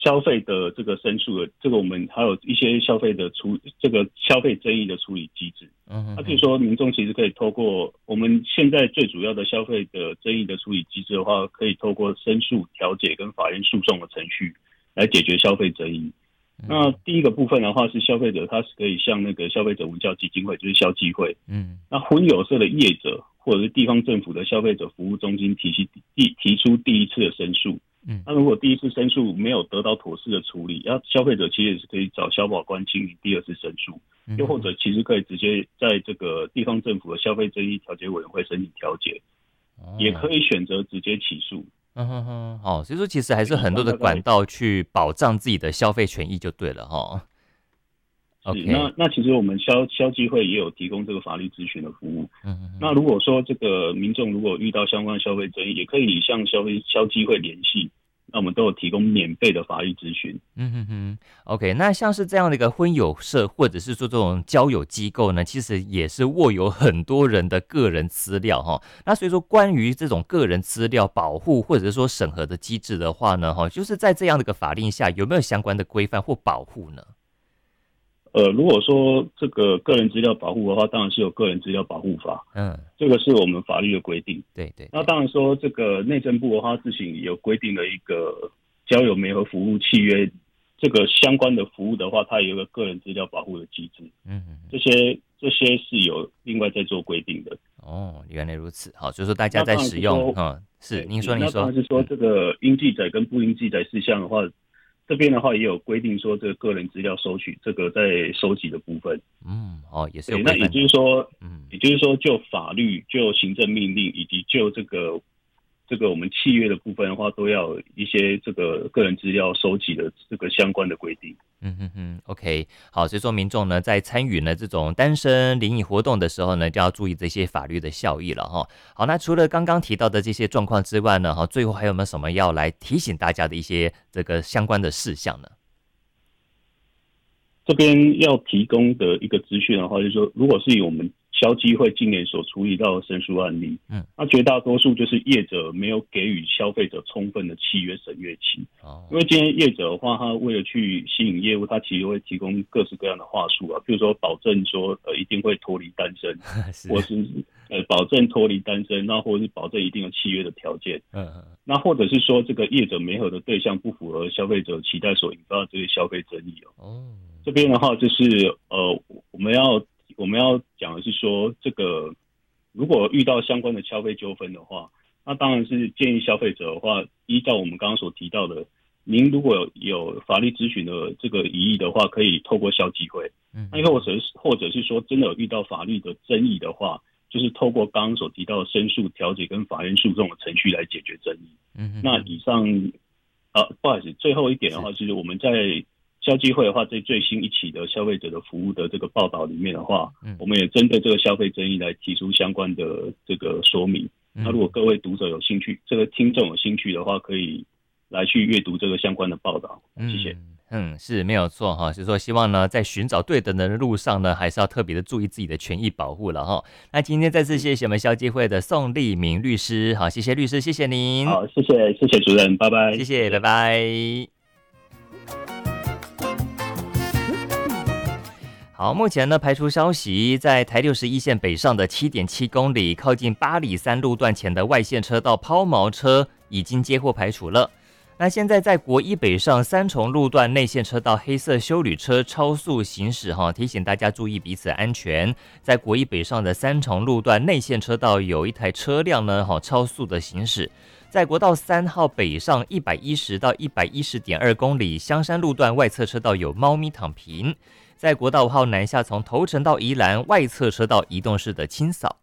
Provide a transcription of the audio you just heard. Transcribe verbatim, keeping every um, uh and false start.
消费的这个申诉的这个，我们还有一些消费的处这个消费争议的处理机制。嗯，那譬如说，民众其实可以透过我们现在最主要的消费的争议的处理机制的话，可以透过申诉、调解跟法院诉讼的程序来解决消费争议。那第一个部分的话是消费者，他是可以向那个消费者文教基金会，就是消基会，嗯，那婚友社的业者或者是地方政府的消费者服务中心提起提提出第一次的申诉。嗯，那如果第一次申诉没有得到妥适的处理，要消费者其实也是可以找消保官进行第二次申诉，嗯，又或者其实可以直接在这个地方政府的消费争议调解委员会申请调解，哦，也可以选择直接起诉。 嗯哼哼，哦，所以说其实还是很多的管道去保障自己的消费权益就对了哈。 是， okay. 那那其实我们消消基会也有提供这个法律咨询的服务。嗯嗯。那如果说这个民众如果遇到相关消费争议，也可以向消费消基会联系，那我们都有提供免费的法律咨询。 嗯哼哼 ，OK， 那像是这样的一个婚友社或者是说这种交友机构呢，其实也是握有很多人的个人资料哈。那所以说，关于这种个人资料保护或者是说审核的机制的话呢，哈，就是在这样的一个法令下，有没有相关的规范或保护呢？ 呃，如果说这个个人资料保护的话，当然是有个人资料保护法，嗯，这个是我们法律的规定。 对 对, 对。 那当然说，这个内政部的话，自行有规定了一个交友媒合服务契约，这个相关的服务的话，它也有个个人资料保护的机制。嗯嗯。这些这些是有另外在做规定的。 哦，原来如此。好，就是说大家在使用，嗯，是您说您说。 那当然是说这个应记载跟不应记载事项的话。这边的话也有规定说，这个个人资料收取这个在收集的部分， 嗯，哦，也是有规范。那也就是说，嗯，也就是说，就法律、就行政命令以及就这个这个我们契约的部分的话，都要有一些这个个人资料收集的这个相关的规定。 嗯哼哼 ，OK， 好，所以说民众呢在参与呢这种单身联谊活动的时候呢，就要注意这些法律的效益了哈。好，那除了刚刚提到的这些状况之外呢，哈，最后还有没有什么要来提醒大家的一些这个相关的事项呢？ 这边要提供的一个资讯的话，就是说，如果是以我们消基会今年所处理到的申诉案例，嗯，那绝大多数就是业者没有给予消费者充分的契约审阅期。哦，因为今天业者的话，他为了去吸引业务，他其实会提供各式各样的话术啊，比如说保证说呃一定会脱离单身，是或是呃保证脱离单身，那或者是保证一定有契约的条件。嗯嗯。那或者是说这个业者媒合的对象不符合消费者期待所引发的这些消费争议哦。哦。这边的话就是呃我们要。我们要讲的是说，这个如果遇到相关的消费纠纷的话，那当然是建议消费者的话，依照我们刚刚所提到的，您如果有有法律咨询的这个疑义的话，可以透过消基会。嗯，那或者是或者是说，真的有遇到法律的争议的话，就是透过刚刚所提到的申诉、调解跟法院诉讼的程序来解决争议。嗯，那以上啊，不好意思，最后一点的话，就是我们在消基会的话，在最新一期的消费者的服务的这个报道里面的话，嗯，我们也针对这个消费争议来提出相关的这个说明。嗯，那如果各位读者有兴趣，这个听众有兴趣的话，可以来去阅读这个相关的报道。谢谢。 嗯，是没有错哈，所以说希望呢，在寻找对等的路上呢，还是要特别的注意自己的权益保护了哈。那今天再次谢谢我们消基会的宋立明律师，好，谢谢律师，谢谢您。 好，谢谢，谢谢主任，拜拜。 谢谢，拜拜。好，目前呢排除消息，在台六十一线北上的 七点七公里，靠近八里三路段前的外线车道抛锚车已经接获排除了。那现在在国一北上三重路段内线车道黑色休旅车超速行驶哈，提醒大家注意彼此安全。在国一北上的三重路段内线车道有一台车辆呢哈超速的行驶。在国道三号北上一百一十到一百一十点二公里香山路段外侧车道有猫咪躺平。在国道五号南下从头城到宜兰外侧车道移动式的清扫。